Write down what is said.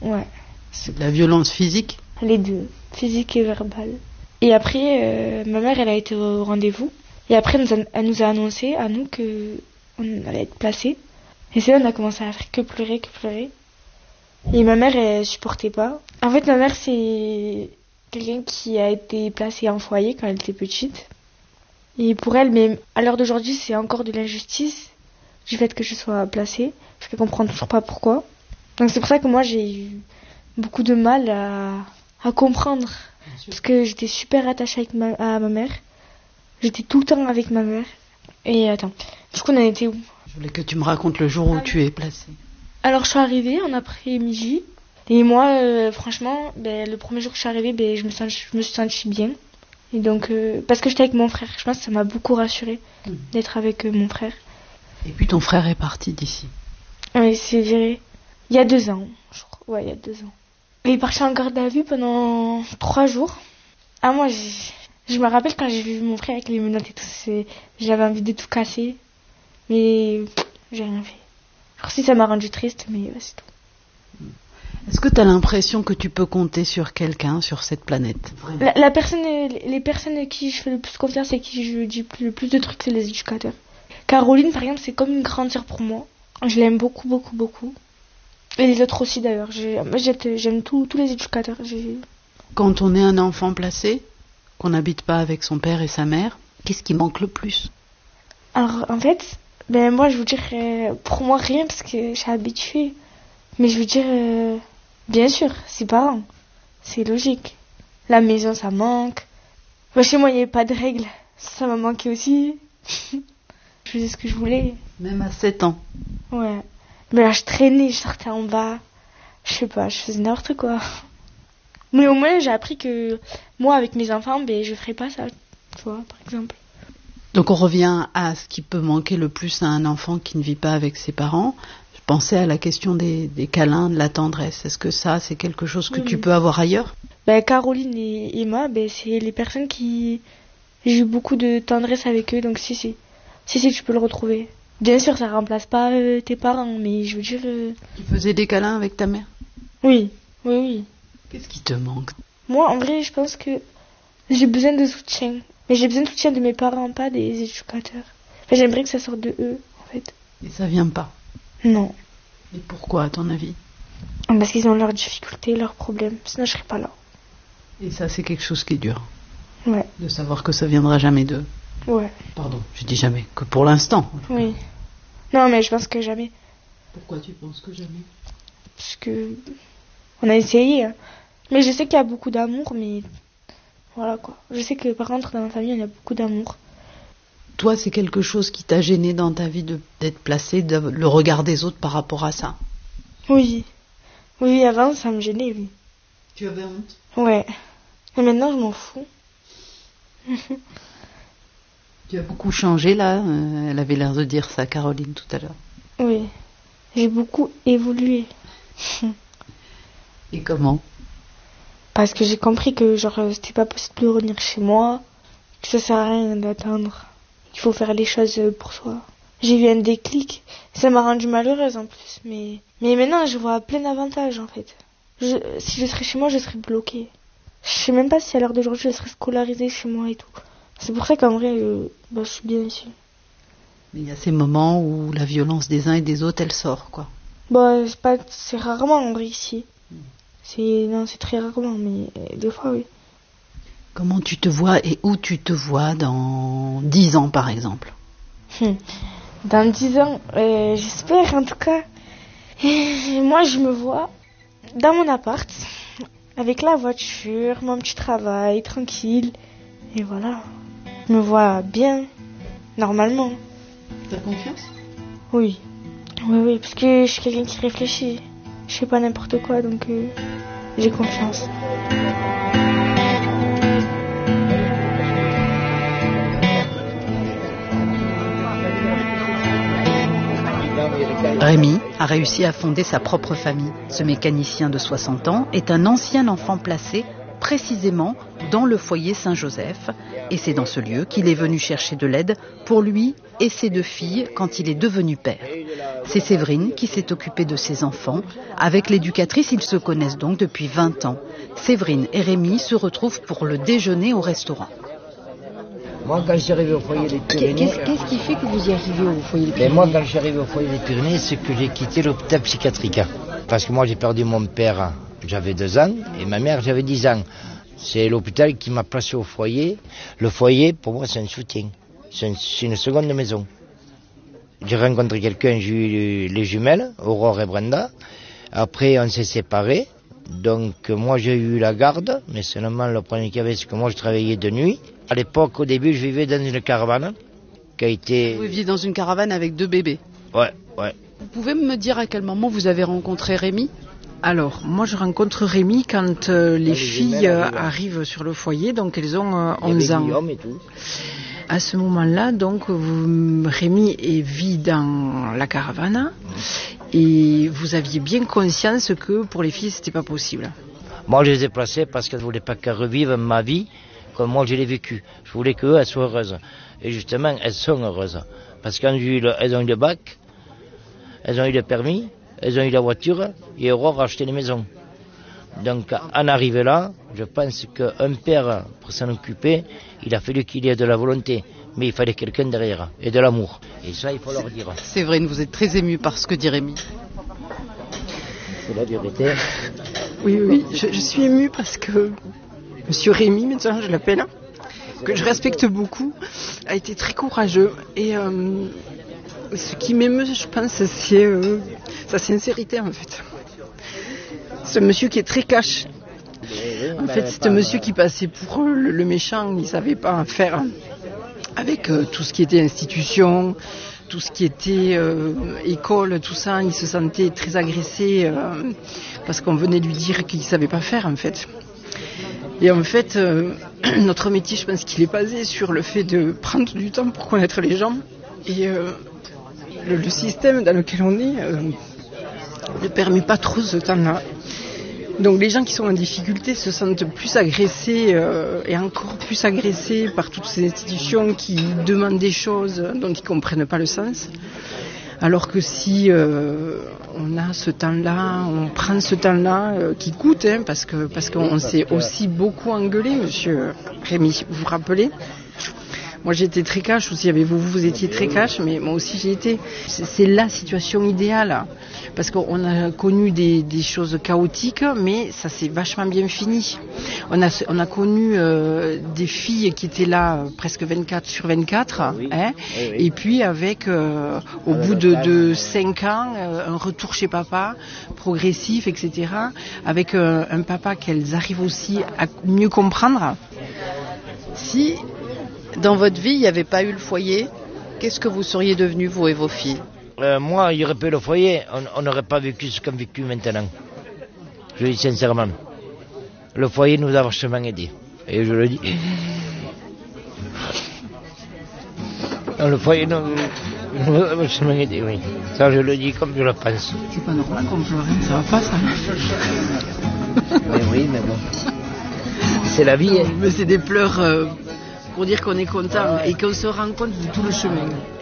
Ouais. De la violence physique? Les deux, physique et verbale. Et après, ma mère, elle a été au rendez-vous. Et après, elle nous a annoncé à nous qu'on allait être placés. Et c'est là on a commencé à faire que pleurer. Et ma mère, elle supportait pas. En fait, ma mère, c'est quelqu'un qui a été placé en foyer quand elle était petite. Et pour elle, mais à l'heure d'aujourd'hui, c'est encore de l'injustice du fait que je sois placée. Parce qu'elle comprend toujours pas pourquoi. Donc c'est pour ça que moi, j'ai eu beaucoup de mal à comprendre. Parce que j'étais super attachée à ma mère. J'étais tout le temps avec ma mère. Et attends, du coup, on en était où? Je voulais que tu me racontes le jour où tu es placée. Alors, je suis arrivée en après-midi. Et moi, franchement, le premier jour que je suis arrivée, je me suis sentie bien. Et donc, parce que j'étais avec mon frère. Je pense que ça m'a beaucoup rassurée d'être avec mon frère. Et puis ton frère est parti d'ici? Oui, c'est viré. Il y a 2 ans, je crois. Ouais, il y a 2 ans. Il est parti en garde à vue pendant 3 jours. Ah, moi, je me rappelle quand j'ai vu mon frère avec les menottes et tout, j'avais envie de tout casser. Mais j'ai rien fait. Alors si ça m'a rendu triste, mais c'est tout. Est-ce que tu as l'impression que tu peux compter sur quelqu'un sur cette planète? Les personnes à qui je fais le plus confiance et qui je dis le plus de trucs, c'est les éducateurs. Caroline, par exemple, c'est comme une grande sœur pour moi. Je l'aime beaucoup. Et les autres aussi, d'ailleurs. J'aime tous les éducateurs. Quand on est un enfant placé, qu'on n'habite pas avec son père et sa mère, qu'est-ce qui manque le plus? Alors, en fait, moi, je vous dire, pour moi, rien, parce que je suis habituée. Mais je veux dire, bien sûr, ses parents. C'est logique. La maison, ça manque. Chez moi, il n'y avait pas de règles. Ça m'a manqué aussi. Je faisais ce que je voulais. Même à 7 ans? Ouais. Mais là, je traînais, je sortais en bas. Je sais pas, je faisais n'importe quoi. Mais au moins, j'ai appris que moi, avec mes enfants, je ferais pas ça. Tu vois, par exemple. Donc on revient à ce qui peut manquer le plus à un enfant qui ne vit pas avec ses parents. Je pensais à la question des câlins, de la tendresse. Est-ce que ça, c'est quelque chose que tu peux avoir ailleurs? Caroline et Emma, c'est les personnes qui... J'ai eu beaucoup de tendresse avec eux, donc si, tu peux le retrouver. Bien sûr, ça remplace pas tes parents, mais je veux dire... Tu faisais des câlins avec ta mère? Oui. Qu'est-ce qui te manque? Moi, en vrai, je pense que j'ai besoin de soutien. Mais j'ai besoin de soutien de mes parents, pas des éducateurs. J'aimerais que ça sorte de eux, en fait. Et ça vient pas? Non. Et pourquoi, à ton avis? Parce qu'ils ont leurs difficultés, leurs problèmes. Sinon, je serais pas là. Et ça, c'est quelque chose qui est dur? Ouais. De savoir que ça viendra jamais d'eux? Ouais. Pardon, je dis jamais, que pour l'instant. Oui. Non, mais je pense que jamais. Pourquoi tu penses que jamais? Parce que... On a essayé. Hein. Mais je sais qu'il y a beaucoup d'amour, mais... Voilà, quoi. Je sais que, par contre, dans ma famille, il y a beaucoup d'amour. Toi, c'est quelque chose qui t'a gêné dans ta vie d'être placé, le regard des autres par rapport à ça? Oui. Oui, avant, ça me gênait, oui. Tu avais honte? Ouais. Mais maintenant, je m'en fous. Tu as beaucoup changé, là. Elle avait l'air de dire ça, Caroline, tout à l'heure. Oui. J'ai beaucoup évolué. Et comment? Parce que j'ai compris que, c'était pas possible de revenir chez moi. Que ça sert à rien d'attendre. Il faut faire les choses pour soi. J'ai eu un déclic. Ça m'a rendue malheureuse en plus. Mais maintenant, je vois plein d'avantages en fait. Si je serais chez moi, je serais bloquée. Je sais même pas si à l'heure d'aujourd'hui, je serais scolarisée chez moi et tout. C'est pour ça qu'en vrai, je suis bien ici. Mais il y a ces moments où la violence des uns et des autres, elle sort, quoi. C'est rarement en vrai ici. C'est très rarement, mais des fois, oui. Comment tu te vois et où tu te vois dans 10 ans, par exemple? Dans 10 ans, j'espère en tout cas. Moi, je me vois dans mon appart, avec la voiture, mon petit travail, tranquille. Et voilà. Je me vois bien, normalement. T'as confiance? Oui. Oui, parce que je suis quelqu'un qui réfléchit. Je fais pas n'importe quoi, donc j'ai confiance. Rémi a réussi à fonder sa propre famille. Ce mécanicien de 60 ans est un ancien enfant placé précisément dans le foyer Saint-Joseph. Et c'est dans ce lieu qu'il est venu chercher de l'aide pour lui et ses 2 filles quand il est devenu père. C'est Séverine qui s'est occupée de ses enfants. Avec l'éducatrice, ils se connaissent donc depuis 20 ans. Séverine et Rémi se retrouvent pour le déjeuner au restaurant. Moi, quand je suis arrivé au foyer des Pyrénées... Qu'est-ce qui fait que vous y arrivez au foyer des Pyrénées? Moi, quand je suis arrivé au foyer des Pyrénées, c'est que j'ai quitté l'hôpital psychiatrique. Parce que moi, j'ai perdu mon père, j'avais 2 ans, et ma mère, j'avais 10 ans. C'est l'hôpital qui m'a placé au foyer. Le foyer, pour moi, c'est un soutien. C'est une seconde maison. J'ai rencontré quelqu'un, j'ai eu les jumelles, Aurore et Brenda. Après, on s'est séparés. Donc, moi, j'ai eu la garde, mais seulement le problème qu'il y avait, c'est que moi, je travaillais de nuit. À l'époque, au début, je vivais dans une caravane qui a été... Vous viviez dans une caravane avec 2 bébés? Ouais. Vous pouvez me dire à quel moment vous avez rencontré Rémi? Alors, moi je rencontre Rémi quand les filles arrivent sur le foyer, donc elles ont 11 ans. Guillaume et tout. À ce moment-là, donc, Rémi vit dans la caravane et vous aviez bien conscience que pour les filles, c'était pas possible. Moi, je les ai placées parce qu'elles ne voulaient pas qu'elles revivent ma vie comme moi je l'ai vécue. Je voulais qu'elles soient heureuses. Et justement, elles sont heureuses. Parce qu'elles ont eu le bac, elles ont eu le permis, elles ont eu la voiture et Aurore a acheté les maisons. Donc, en arrivé là, je pense qu'un père, pour s'en occuper, il a fallu qu'il y ait de la volonté. Mais il fallait quelqu'un derrière et de l'amour. Et ça, il faut leur dire. Séverine, vous êtes très émue par ce que dit Rémi. C'est la vérité. Oui, je suis émue parce que Monsieur Rémi, maintenant je l'appelle, que je respecte beaucoup, a été très courageux. Et ce qui m'émeut, je pense, c'est sa sincérité en fait. Ce monsieur qui est très cash. En fait, c'est un monsieur qui passait pour le méchant, il ne savait pas faire avec tout ce qui était institution, tout ce qui était école, tout ça. Il se sentait très agressé parce qu'on venait lui dire qu'il ne savait pas faire en fait. Et en fait, notre métier, je pense qu'il est basé sur le fait de prendre du temps pour connaître les gens. Et le système dans lequel on est ne permet pas trop ce temps-là. Donc les gens qui sont en difficulté se sentent plus agressés et encore plus agressés par toutes ces institutions qui demandent des choses dont ils ne comprennent pas le sens. Alors que si on a ce temps-là, on prend ce temps-là qui coûte, parce qu'on s'est aussi beaucoup engueulé, monsieur Rémi, vous vous rappelez ? Moi j'étais très cash aussi avec vous, vous étiez très cash, mais moi aussi j'ai été. C'est la situation idéale, parce qu'on a connu des choses chaotiques, mais ça s'est vachement bien fini. On a connu des filles qui étaient là presque 24/24, oui. Oui. Et puis avec au bout de 5 ans, un retour chez papa, progressif, etc., avec un papa qu'elles arrivent aussi à mieux comprendre. Si dans votre vie, il n'y avait pas eu le foyer, qu'est-ce que vous seriez devenus, vous et vos filles ? Moi, il n'y aurait pas eu le foyer, on n'aurait pas vécu ce qu'on vécu maintenant. Je le dis sincèrement. Le foyer nous a vachement aidés. Et je le dis. Le foyer nous a vachement aidés, oui. Ça, je le dis comme je le pense. C'est pas normal qu'on pleure, ça va pas, ça. Oui, mais bon. C'est la vie. Mais c'est des pleurs pour dire qu'on est content et qu'on se rend compte de tout le chemin.